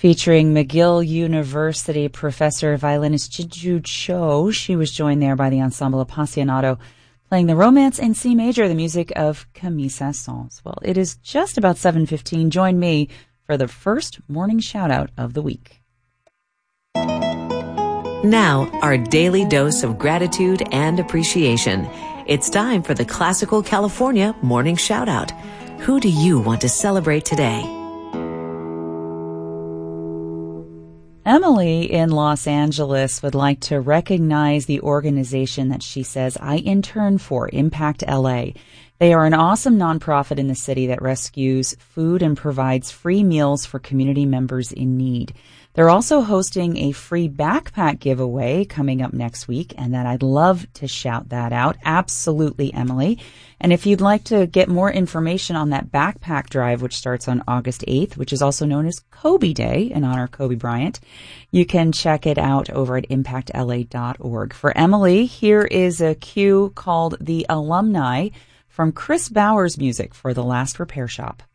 featuring McGill University professor violinist Jiju Cho. She was joined there by the ensemble Appassionato, playing the Romance in C major, the music of Camille Saint-Saëns. Well, it is just about 7:15. Join me for the first morning shout-out of the week. Now, our daily dose of gratitude and appreciation. It's time for the Classical California Morning Shout-Out. Who do you want to celebrate today? Emily in Los Angeles would like to recognize the organization that she says I intern for, Impact LA. They are an awesome nonprofit in the city that rescues food and provides free meals for community members in need. They're also hosting a free backpack giveaway coming up next week, and that I'd love to shout that out. Absolutely, Emily. And if you'd like to get more information on that backpack drive, which starts on August 8th, which is also known as Kobe Day in honor of Kobe Bryant, you can check it out over at impactla.org. For Emily, here is a cue called The Alumni from Chris Bauer's music for The Last Repair Shop.